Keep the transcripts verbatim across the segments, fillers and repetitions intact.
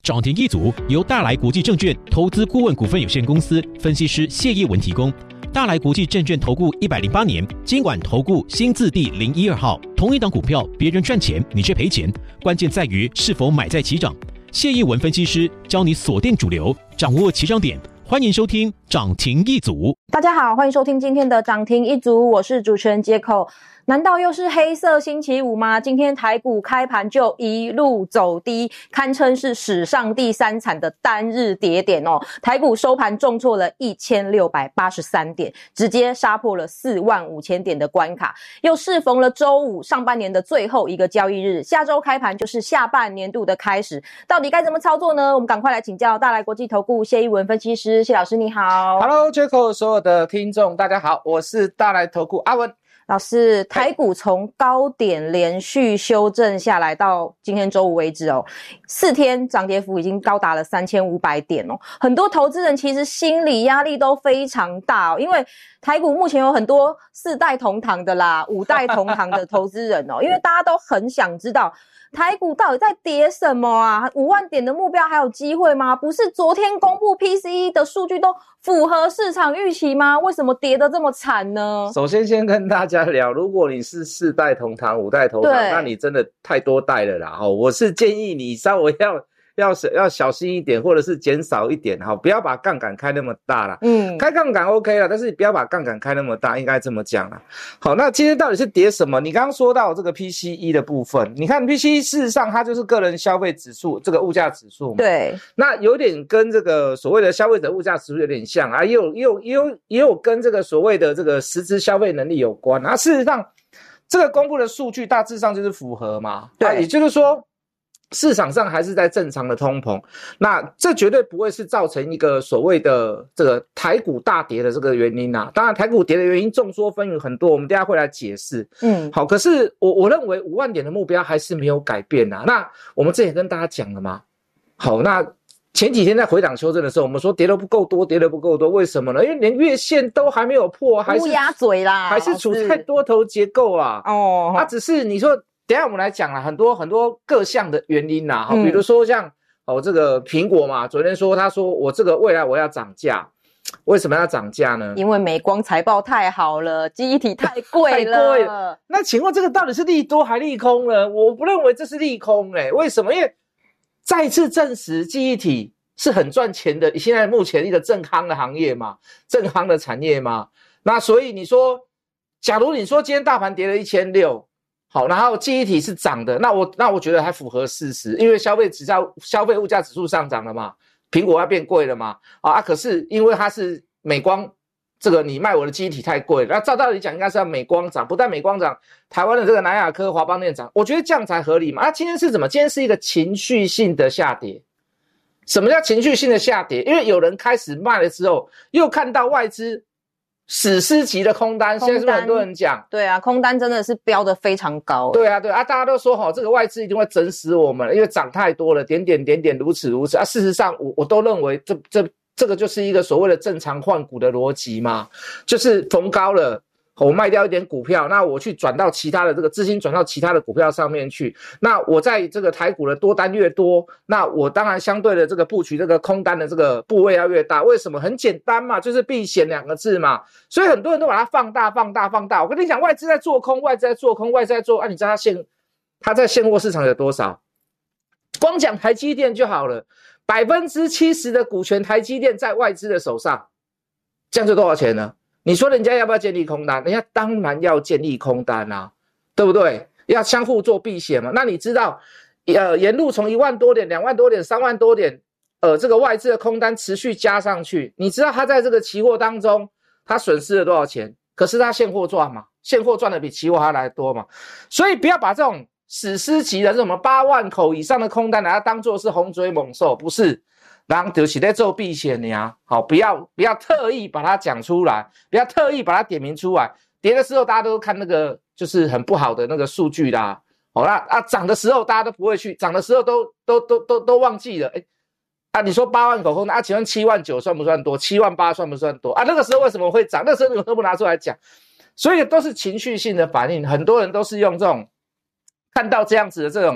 涨停一族由大来国际证券投资顾问股份有限公司分析师谢一文提供。大来国际证券投顾一百零八年金管投顾新字第零一二号。同一档股票，别人赚钱，你却赔钱，关键在于是否买在起涨。谢一文分析师教你锁定主流，掌握起涨点。欢迎收听涨停一族。 大家好，欢迎收听今天的涨停一族，我是主持人杰口。难道又是黑色星期五吗？今天台股开盘就一路走低，堪称是史上第三惨的单日跌点哦。台股收盘重挫了一千六百八十三点，直接杀破了四万五千点的关卡，又适逢了周五上半年的最后一个交易日，下周开盘就是下半年度的开始，到底该怎么操作呢？我们赶快来请教大来国际投顾谢一文分析师，谢老师你好。 Hello 杰口所有的听众大家好，我是大来投顾阿文老师。台股从高点连续修正下来到今天周五为止哦，四天涨跌幅已经高达了三千五百点哦。很多投资人其实心理压力都非常大哦，因为台股目前有很多四代同堂的啦，五代同堂的投资人哦，因为大家都很想知道台股到底在跌什么啊？五万点的目标还有机会吗？不是昨天公布 P C E 的数据都符合市场预期吗？为什么跌得这么惨呢？ 首先先跟大家聊，如果你是四代同堂五代同堂，那你真的太多代了啦。我是建议你稍微要要要小心一点，或者是减少一点，不要把杠杆开那么大啦。嗯，开杠杆 OK 啦，但是不要把杠杆开那么大，应该这么讲啦。好，那今天到底是跌什么？你刚刚说到这个 P C E 的部分，你看 P C E 事实上它就是个人消费指数，这个物价指数嘛。 对， 那有点跟这个所谓的消费者物价指数有点像啊，也有也有也有也有跟这个所谓的这个实质消费能力有关啊。事实上，这个公布的数据大致上就是符合嘛。对，啊，也就是说，市场上还是在正常的通膨，那这绝对不会是造成一个所谓的这个台股大跌的这个原因啊。当然台股跌的原因众说纷纭很多，我们等一下会来解释。嗯，好，可是我我认为五万点的目标还是没有改变啊。那我们之前跟大家讲了嘛，好，那前几天在回档修正的时候，我们说跌得不够多，跌得不够多，为什么呢？因为连月线都还没有破，还是乌鸦嘴啦， 还是处在多头结构啊。哦，它只是你说。等一下我们来讲啦，很多很多各项的原因啦，嗯，比如说像哦这个苹果嘛，昨天说他说我这个未来我要涨价，为什么要涨价呢？ 因为美光财报太好了，记忆体太贵了。太贵了。 那请问这个到底是利多还利空呢？我不认为这是利空诶，欸，为什么？因为再次证实记忆体是很赚钱的，现在目前一个正夯的行业嘛，正夯的产业嘛。那所以你说，假如你说今天大盘跌了一千六百，好，然后记忆体是涨的，那我那我觉得还符合事实，因为消费指标消费物价指数上涨了嘛，苹果要变贵了嘛，啊，可是因为它是美光，这个你卖我的记忆体太贵了，那照道理讲应该是要美光涨，不但美光涨，台湾的这个南亚科、华邦电涨，我觉得这样才合理嘛。啊，今天是怎么？今天是一个情绪性的下跌。什么叫情绪性的下跌？因为有人开始卖了之后，又看到外资史诗级的空单，现在是不是很多人讲？ 对啊，空单真的是飙得非常高。 对啊，对啊，大家都说齁，这个外资一定会整死我们，因为涨太多了，点点点点如此如此啊。事实上，我我都认为这这这个就是一个所谓的正常换股的逻辑嘛，就是逢高了。我卖掉一点股票，那我去转到其他的这个资金转到其他的股票上面去，那我在这个台股的多单越多，那我当然相对的这个布局这个空单的这个部位要越大。为什么？很简单嘛，就是避险两个字嘛。所以很多人都把它放大放大放大。我跟你讲，外资在做空，外资在做空，外资在做啊，你知道它现它在现货市场有多少？光讲台积电就好了， 百分之七十 的股权台积电在外资的手上，这样就多少钱呢？你说人家要不要建立空单？人家当然要建立空单啊，对不对？要相互做避险嘛。那你知道，呃，沿路从一万多点、两万多点、三万多点，呃，这个外资的空单持续加上去，你知道他在这个期货当中，他损失了多少钱？可是他现货赚嘛，现货赚的比期货还来多嘛。所以不要把这种史诗级的这种八万口以上的空单，把它当作是洪水猛兽，不是。然后就是在做避险的呀，好，不要不要特意把它讲出来，不要特意把它点名出来。跌的时候大家都看那个就是很不好的那个数据啦，好啦啊，涨的时候大家都不会去，涨的时候都都都都都忘记了，哎，啊，你说八万口空单啊，请问七万九算不算多？七万八算不算多啊？那个时候为什么会涨？那个时候你们都不拿出来讲，所以都是情绪性的反应，很多人都是用这种看到这样子的这种。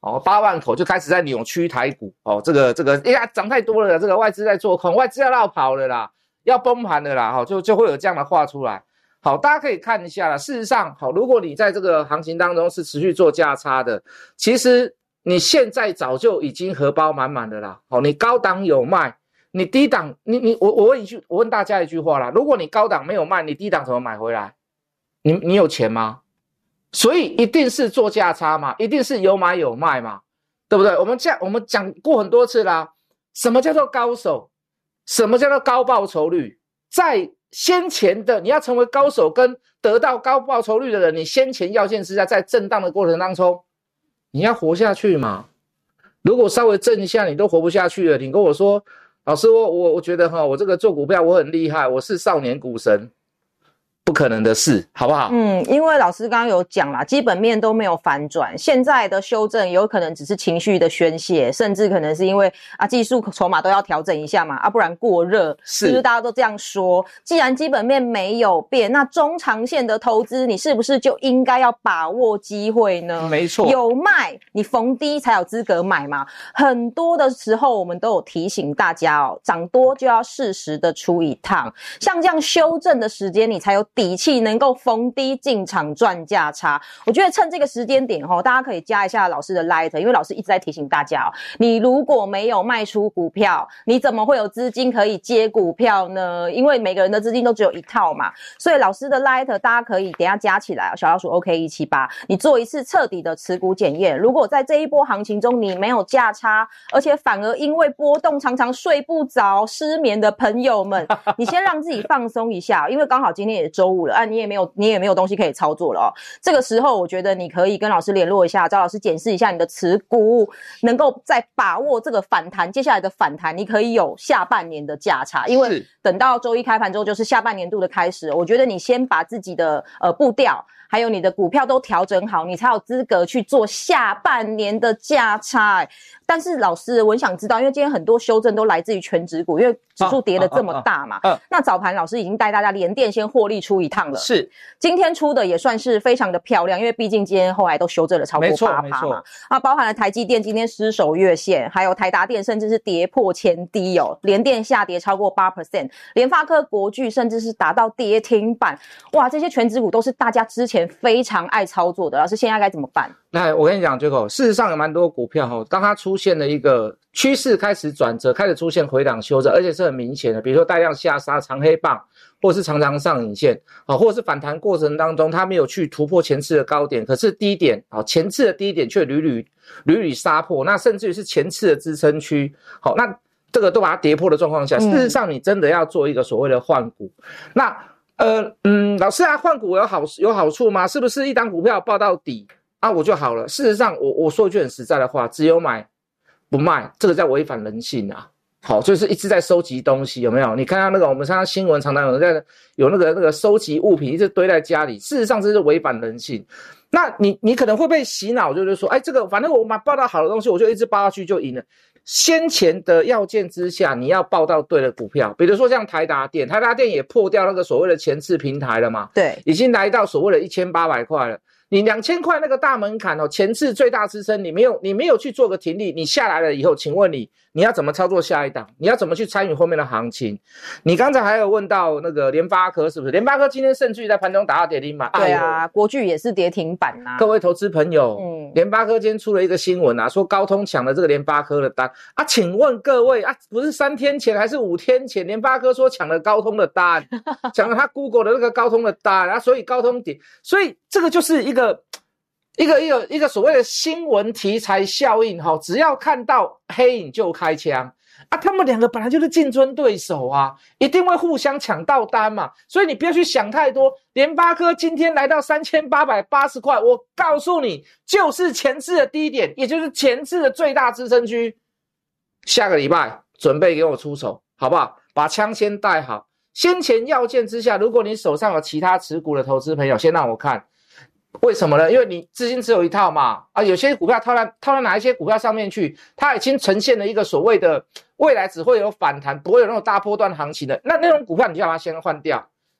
哦，八万口就开始在扭曲台股哦，这个这个，哎呀，涨太多了，这个外资在做空，外资要绕跑了啦，要崩盘了啦，好，就就会有这样的话出来。好，大家可以看一下啦。事实上，好，如果你在这个行情当中是持续做价差的，其实你现在早就已经荷包满满的啦。好，你高档有卖，你低档，你你我我问一句，我问大家一句话啦，如果你高档没有卖，你低档怎么买回来？你你有钱吗？所以一定是做价差嘛，一定是有买有卖嘛，对不对？我们讲我们讲过很多次啦，什么叫做高手？什么叫做高报酬率？在先前的你要成为高手跟得到高报酬率的人，你先前要件之下，在震荡的过程当中，你要活下去嘛。如果稍微震一下你都活不下去了，你跟我说，老师我我我觉得哈，我这个做股票我很厉害，我是少年股神。不可能的事，好不好？ 嗯，因为老师刚刚有讲啦，基本面都没有反转，现在的修正有可能只是情绪的宣泄，甚至可能是因为啊技术筹码都要调整一下嘛，啊不然过热，是不是大家都这样说？既然基本面没有变，那中长线的投资你是不是就应该要把握机会呢？ 没错， 有卖你逢低才有资格买嘛。很多的时候我们都有提醒大家哦，涨多就要适时的出一趟，像这样修正的时间你才有底气能够逢低进场赚价差。我觉得趁这个时间点齁，大家可以加一下老师的 Light， 因为老师一直在提醒大家哦，你如果没有卖出股票，你怎么会有资金可以接股票呢？因为每个人的资金都只有一套嘛，所以老师的 Light 大家可以等一下加起来，小老鼠 O K 一七八， 你做一次彻底的持股检验。如果在这一波行情中你没有价差，而且反而因为波动常常睡不着、失眠的朋友们，你先让自己放松一下，因为刚好今天也是周五了啊，你也没有你也没有东西可以操作了哦。这个时候我觉得你可以跟老师联络一下，找老师检视一下你的持股，能够再把握这个反弹，接下来的反弹你可以有下半年的价差，因为等到周一开盘之后就是下半年度的开始。我觉得你先把自己的呃步调还有你的股票都调整好，你才有资格去做下半年的价差、欸。但是老师，我很想知道，因为今天很多修正都来自于全指股，因为指数跌得这么大嘛。啊啊啊啊、那早盘老师已经带大家连电先获利出一趟了，是今天出的也算是非常的漂亮，因为毕竟今天后来都修正了超过 百分之八 嘛。啊，包含了台积电今天失守月线，还有台达电甚至是跌破前低哦，联电下跌超过 百分之八， 联发科、国巨甚至是达到跌停板。哇，这些全指股都是大家之前非常爱操作的，老师现在该怎么办？ 来，我跟你讲，Jaco，事实上有蛮多股票哈，当它出现了一个趋势开始转折，开始出现回档修正，而且是很明显的，比如说大量下杀、长黑棒，或是长长上影线，好，或者是反弹过程当中它没有去突破前次的高点，可是低点，好，前次的低点却屡屡屡屡杀破，那甚至于是前次的支撑区，好，那这个都把它跌破的状况下，事实上你真的要做一个所谓的换股，那呃嗯，老师啊，换股有好有好处吗？是不是一档股票抱到底啊我就好了？事实上，我我说一句很实在的话，只有买不卖，这个在违反人性啊。好，就是一直在收集东西，有没有？你看到那个我们常常新闻常常有人在有那个那个收集物品一直堆在家里，事实上这是违反人性。那你你可能会被洗脑，就是说，哎，这个反正我买报到好的东西，我就一直报下去就赢了。先前的要件之下，你要报到对的股票，比如说像台达电，台达电也破掉那个所谓的前次平台了嘛，对，已经来到所谓的一千八百块了。你两千块那个大门槛哦，前次最大支撑，你没有你没有去做个停利，你下来了以后，请问你你要怎么操作下一档？你要怎么去参与后面的行情？你刚才还有问到那个联发科是不是？联发科今天甚至于在盘中打到跌停板， 对啊，哎、国巨也是跌停板啊。 各位投资朋友，嗯，联发科今天出了一个新闻啊，说高通抢了这个联发科的单啊，请问各位啊，不是三天前还是五天前，联发科说抢了高通的单，抢了他 Google 的那个高通的单啊，所以高通跌，所以这个就是一个。一个一个一个所谓的新闻题材效应哈，只要看到黑影就开枪啊！他们两个本来就是竞争对手啊，一定会互相抢到单嘛，所以你不要去想太多。联发科今天来到三千八百八十块，我告诉你，就是前次的低点，也就是前次的最大支撑区。下个礼拜准备给我出手，好不好？把枪先带好。先前要件之下，如果你手上有其他持股的投资朋友，先让我看。为什么呢？因为你资金只有一套嘛，啊，有些股票套在套在哪一些股票上面去，它已经呈现了一个所谓的未来只会有反弹，不会有那种大波段行情的，那那种股票你就把它先换掉，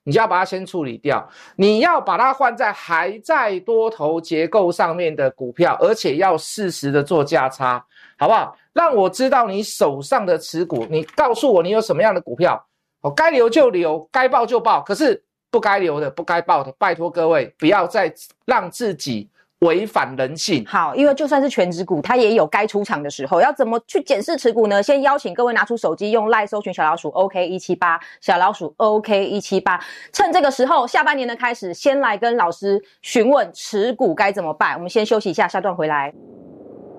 你就要把它先处理掉。你要把它换在还在多头结构上面的股票，而且要适时的做价差，好不好？让我知道你手上的持股，你告诉我你有什么样的股票，哦，该留就留，该报就报。可是不该留的、不该报的，拜托各位不要再让自己违反人性。 好，因为就算是全指股，它也有该出场的时候。要怎么去检视持股呢？先邀请各位拿出手机，用 LINE 搜寻小老鼠 O K 一七八， 小老鼠 O K 一七八。趁这个时候，下半年的开始，先来跟老师询问持股该怎么办。我们先休息一下，下段回来。